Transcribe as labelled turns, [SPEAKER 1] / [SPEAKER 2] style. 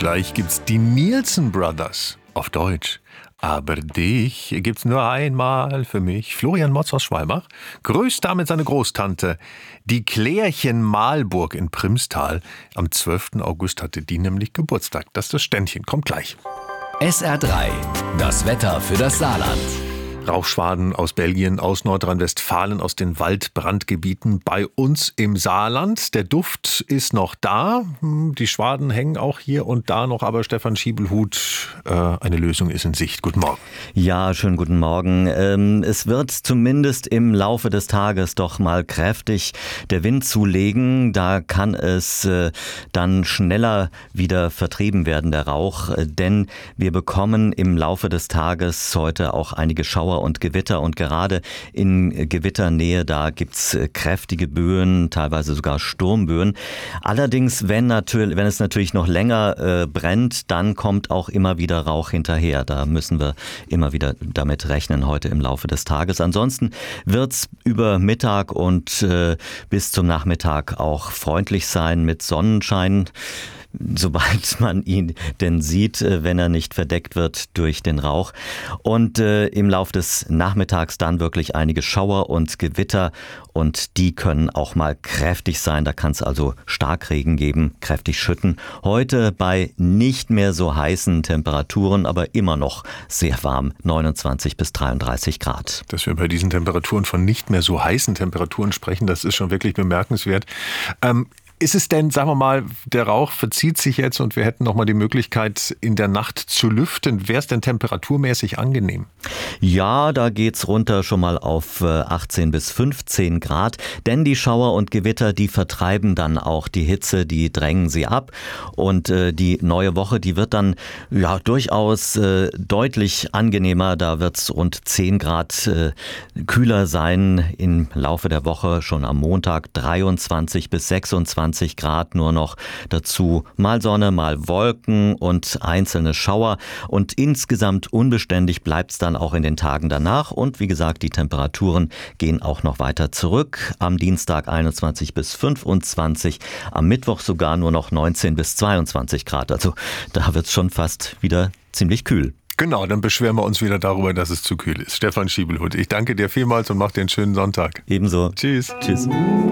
[SPEAKER 1] Gleich gibt's die Nielsen Brothers auf Deutsch. Aber dich gibt's nur einmal für mich. Florian Motz aus Schwalbach grüßt damit seine Großtante. Die Klärchen Malburg in Primstal. Am 12. August hatte die nämlich Geburtstag. Das Ständchen kommt gleich.
[SPEAKER 2] SR3, das Wetter für das Saarland.
[SPEAKER 1] Rauchschwaden aus Belgien, aus Nordrhein-Westfalen, aus den Waldbrandgebieten bei uns im Saarland. Der Duft ist noch da. Die Schwaden hängen auch hier und da noch, aber Stefan Schiebelhut, eine Lösung ist in Sicht. Guten Morgen.
[SPEAKER 3] Ja, schönen guten Morgen. Es wird zumindest im Laufe des Tages doch mal kräftig der Wind zulegen. Da kann es dann schneller wieder vertrieben werden, der Rauch. Denn wir bekommen im Laufe des Tages heute auch einige Schauer und Gewitter, und gerade in Gewitternähe, da gibt's kräftige Böen, teilweise sogar Sturmböen. Allerdings, wenn es natürlich noch länger brennt, dann kommt auch immer wieder Rauch hinterher. Da müssen wir immer wieder damit rechnen heute im Laufe des Tages. Ansonsten wird's über Mittag und bis zum Nachmittag auch freundlich sein mit Sonnenschein, sobald man ihn denn sieht, wenn er nicht verdeckt wird durch den Rauch. Und im Lauf des Nachmittags dann wirklich einige Schauer und Gewitter, und die können auch mal kräftig sein. Da kann es also Starkregen geben, kräftig schütten. Heute bei nicht mehr so heißen Temperaturen, aber immer noch sehr warm, 29 bis 33 Grad.
[SPEAKER 1] Dass wir bei diesen Temperaturen von nicht mehr so heißen Temperaturen sprechen, das ist schon wirklich bemerkenswert. Ist es denn, sagen wir mal, der Rauch verzieht sich jetzt und wir hätten noch mal die Möglichkeit, in der Nacht zu lüften. Wäre es denn temperaturmäßig angenehm?
[SPEAKER 3] Ja, da geht's runter schon mal auf 18 bis 15 Grad. Denn die Schauer und Gewitter, die vertreiben dann auch die Hitze, die drängen sie ab. Und die neue Woche, die wird dann ja durchaus deutlich angenehmer. Da wird's rund 10 Grad kühler sein im Laufe der Woche. Schon am Montag 23 bis 26 Grad nur noch, dazu mal Sonne, mal Wolken und einzelne Schauer, und insgesamt unbeständig bleibt's dann auch in den Tagen danach, und wie gesagt, die Temperaturen gehen auch noch weiter zurück. Am Dienstag 21 bis 25, am Mittwoch sogar nur noch 19 bis 22 Grad, also da wird's schon fast wieder ziemlich kühl.
[SPEAKER 1] Genau, dann beschweren wir uns wieder darüber, dass es zu kühl ist. Stefan Schiebelhut, ich danke dir vielmals und mach dir einen schönen Sonntag.
[SPEAKER 3] Ebenso.
[SPEAKER 1] Tschüss.
[SPEAKER 3] Tschüss.